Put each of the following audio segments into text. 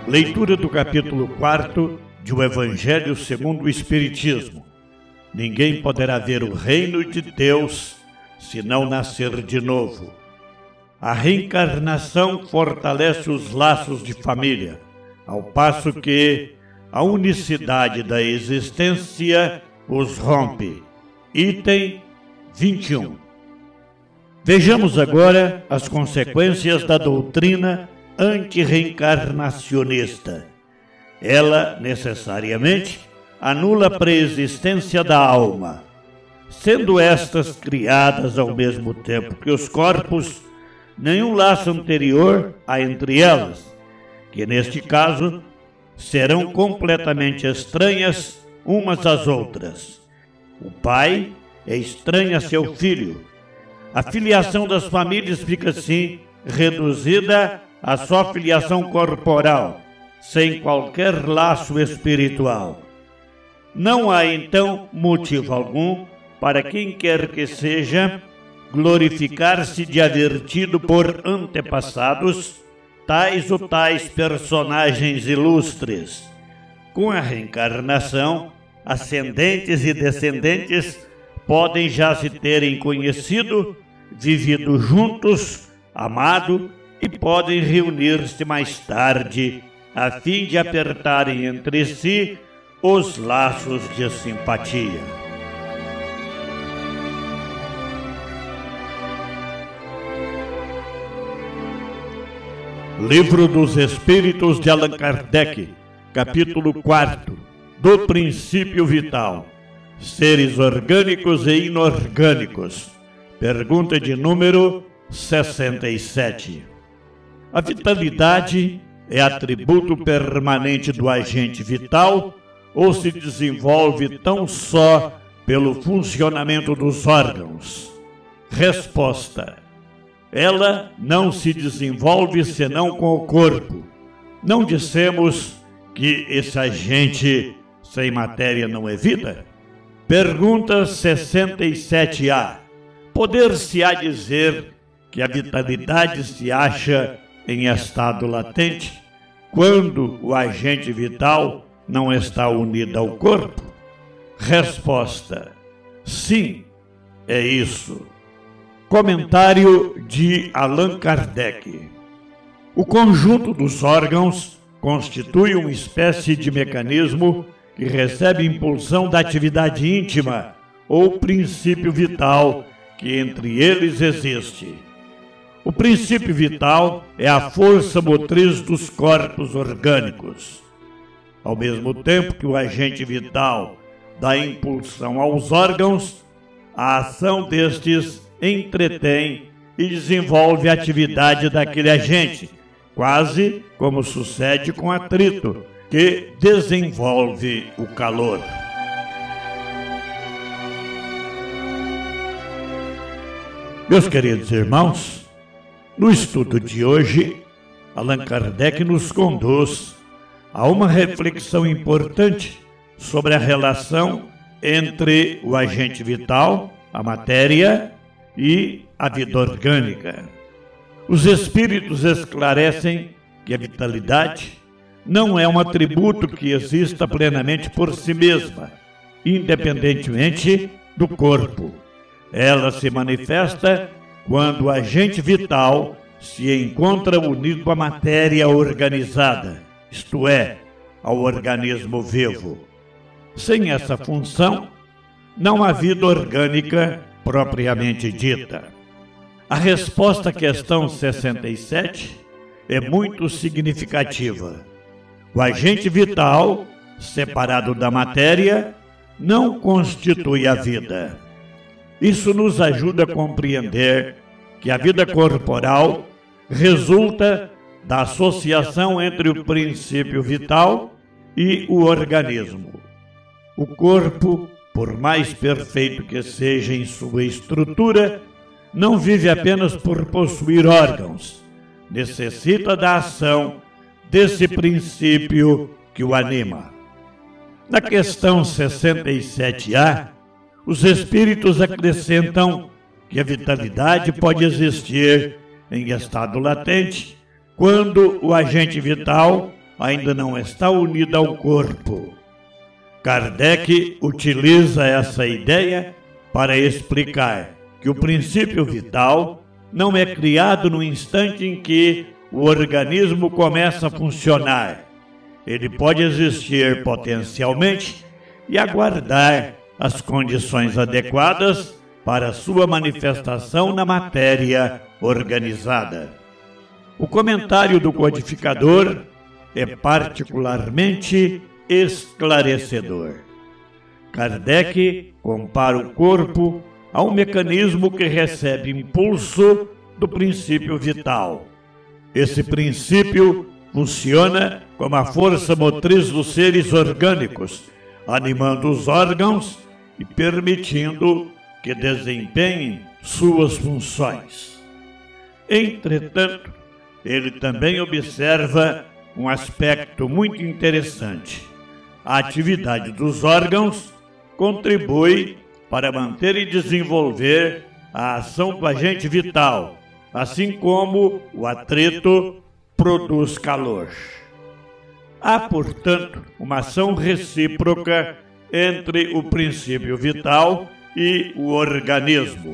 Leitura do capítulo 4 de O Evangelho segundo o Espiritismo. Ninguém poderá ver o reino de Deus se não nascer de novo. A reencarnação fortalece os laços de família, ao passo que a unicidade da existência os rompe. Item 21. Vejamos agora as consequências da doutrina antirreencarnacionista. Ela, necessariamente, anula a preexistência da alma, sendo estas criadas ao mesmo tempo que os corpos, nenhum laço anterior há entre elas, que neste caso serão completamente estranhas umas às outras. O pai é estranho a seu filho. A filiação das famílias fica assim reduzida à só filiação corporal, sem qualquer laço espiritual. Não há então motivo algum para quem quer que seja glorificar-se de haver tido por antepassados tais ou tais personagens ilustres. Com a reencarnação, ascendentes e descendentes podem já se terem conhecido, vivido juntos, amado, e podem reunir-se mais tarde a fim de apertarem entre si os laços de simpatia. Livro dos Espíritos de Allan Kardec, capítulo 4, do princípio vital. Seres orgânicos e inorgânicos. Pergunta de número 67. A vitalidade é atributo permanente do agente vital ou se desenvolve tão só pelo funcionamento dos órgãos? Resposta: ela não se desenvolve senão com o corpo. Não dissemos que esse agente sem matéria não é vida? Pergunta 67A. Poder-se-á dizer que a vitalidade se acha em estado latente quando o agente vital não está unido ao corpo? Resposta: sim, é isso. Comentário de Allan Kardec. O conjunto dos órgãos constitui uma espécie de mecanismo que recebe impulsão da atividade íntima ou princípio vital que entre eles existe. O princípio vital é a força motriz dos corpos orgânicos. Ao mesmo tempo que o agente vital dá impulsão aos órgãos, a ação destes entretém e desenvolve a atividade daquele agente, quase como sucede com atrito, que desenvolve o calor. Meus queridos irmãos, no estudo de hoje, Allan Kardec nos conduz a uma reflexão importante sobre a relação entre o agente vital, a matéria, e a vida orgânica. Os espíritos esclarecem que a vitalidade não é um atributo que exista plenamente por si mesma, independentemente do corpo. Ela se manifesta quando o agente vital se encontra unido à matéria organizada, isto é, ao organismo vivo. Sem essa função, não há vida orgânica propriamente dita. A resposta à questão 67 é muito significativa. O agente vital, separado da matéria, não constitui a vida. Isso nos ajuda a compreender que a vida corporal resulta da associação entre o princípio vital e o organismo. O corpo, por mais perfeito que seja em sua estrutura, não vive apenas por possuir órgãos. Necessita da ação desse princípio que o anima. Na questão 67A, os espíritos acrescentam que a vitalidade pode existir em estado latente quando o agente vital ainda não está unida ao corpo. Kardec utiliza essa ideia para explicar que o princípio vital não é criado no instante em que o organismo começa a funcionar. Ele pode existir potencialmente e aguardar as condições adequadas para sua manifestação na matéria organizada. O comentário do codificador é particularmente esclarecedor. Kardec compara o corpo a um mecanismo que recebe impulso do princípio vital. Esse princípio funciona como a força motriz dos seres orgânicos, animando os órgãos e permitindo que desempenhem suas funções. Entretanto, ele também observa um aspecto muito interessante. A atividade dos órgãos contribui para manter e desenvolver a ação do agente vital, assim como o atrito produz calor. Há, portanto, uma ação recíproca entre o princípio vital e o organismo.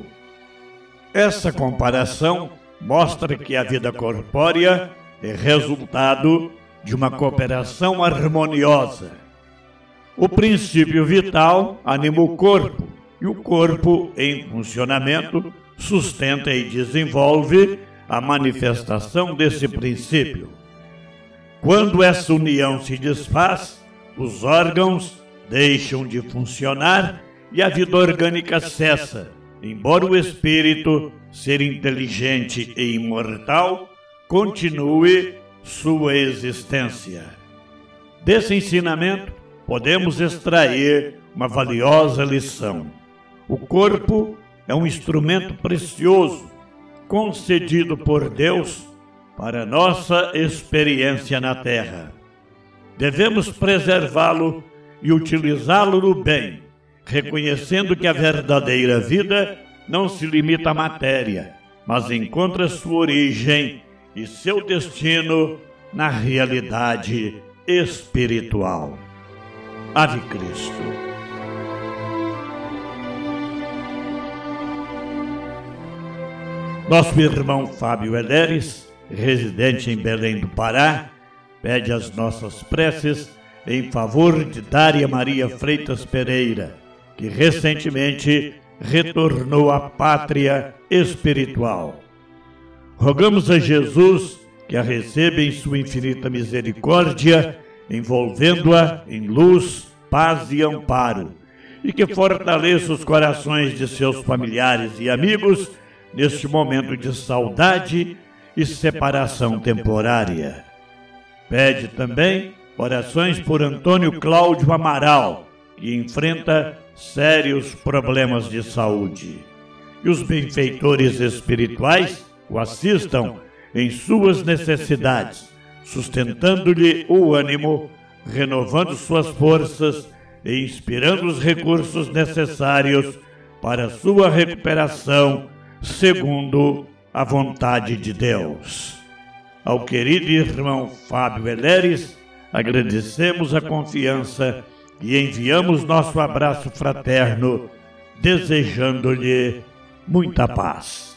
Essa comparação mostra que a vida corpórea é resultado de uma cooperação harmoniosa. O princípio vital anima o corpo, e o corpo, em funcionamento, sustenta e desenvolve a manifestação desse princípio. Quando essa união se desfaz, os órgãos deixam de funcionar e a vida orgânica cessa, embora o espírito, ser inteligente e imortal, continue sua existência. Desse ensinamento, podemos extrair uma valiosa lição. O corpo é um instrumento precioso, concedido por Deus para nossa experiência na Terra. Devemos preservá-lo e utilizá-lo no bem, reconhecendo que a verdadeira vida não se limita à matéria, mas encontra sua origem e seu destino na realidade espiritual. Ave Cristo. Nosso irmão Fábio Elleres, residente em Belém do Pará, pede as nossas preces em favor de Dária Maria Freitas Pereira, que recentemente retornou à pátria espiritual. Rogamos a Jesus que a receba em sua infinita misericórdia, envolvendo-a em luz, paz e amparo, e que fortaleça os corações de seus familiares e amigos neste momento de saudade e separação temporária. Pede também orações por Antônio Cláudio Amaral, que enfrenta sérios problemas de saúde. E os benfeitores espirituais o assistam em suas necessidades, sustentando-lhe o ânimo, renovando suas forças e inspirando os recursos necessários para sua recuperação, segundo a vontade de Deus. Ao querido irmão Fábio Elleres, agradecemos a confiança e enviamos nosso abraço fraterno, desejando-lhe muita paz.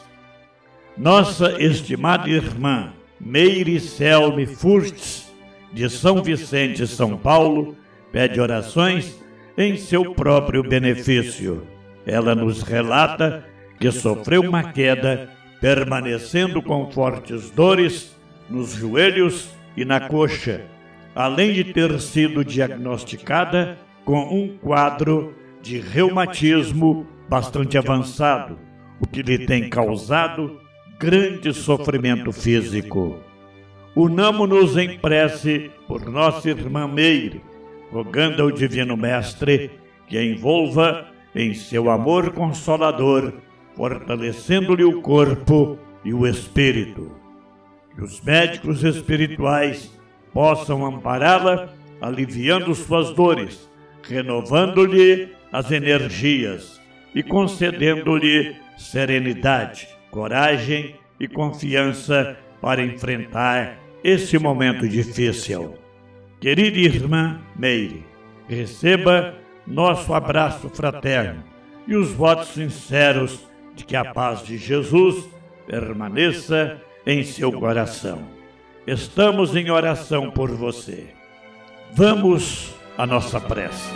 Nossa estimada irmã Meire Selme Furtes, de São Vicente, São Paulo, pede orações em seu próprio benefício. Ela nos relata que sofreu uma queda, permanecendo com fortes dores nos joelhos e na coxa, além de ter sido diagnosticada com um quadro de reumatismo bastante avançado, o que lhe tem causado grande sofrimento físico. Unamo-nos em prece por nossa irmã Meire, rogando ao Divino Mestre que a envolva em seu amor consolador, fortalecendo-lhe o corpo e o espírito. Que os médicos espirituais possam ampará-la, aliviando suas dores, renovando-lhe as energias e concedendo-lhe serenidade, coragem e confiança para enfrentar esse momento difícil. Querida irmã Meire, receba nosso abraço fraterno e os votos sinceros de que a paz de Jesus permaneça em seu coração. Estamos em oração por você. Vamos à nossa prece.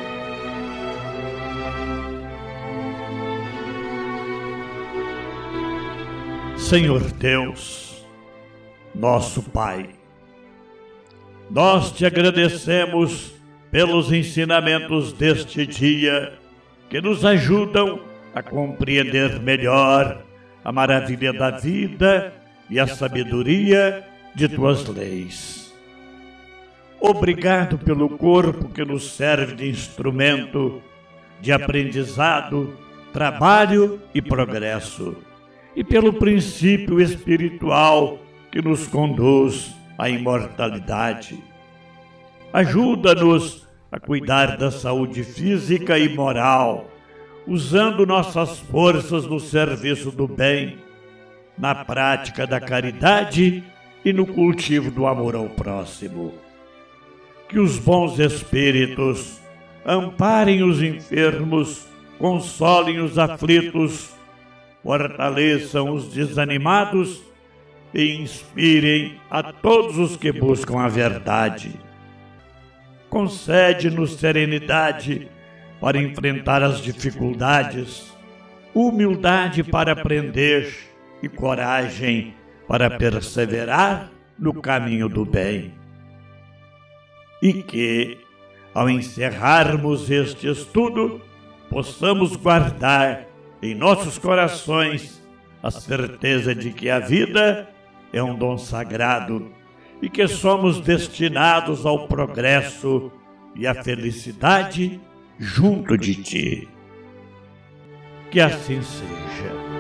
Senhor Deus, nosso Pai, nós te agradecemos pelos ensinamentos deste dia que nos ajudam a compreender melhor a maravilha da vida e a sabedoria de tuas leis. Obrigado pelo corpo que nos serve de instrumento de aprendizado, trabalho e progresso, e pelo princípio espiritual que nos conduz à imortalidade. Ajuda-nos a cuidar da saúde física e moral, usando nossas forças no serviço do bem, na prática da caridade e no cultivo do amor ao próximo. Que os bons espíritos amparem os enfermos, consolem os aflitos, fortaleçam os desanimados e inspirem a todos os que buscam a verdade. Concede-nos serenidade para enfrentar as dificuldades, humildade para aprender e coragem para perseverar no caminho do bem. E que, ao encerrarmos este estudo, possamos guardar em nossos corações a certeza de que a vida é um dom sagrado e que somos destinados ao progresso e à felicidade junto de ti. Que assim seja.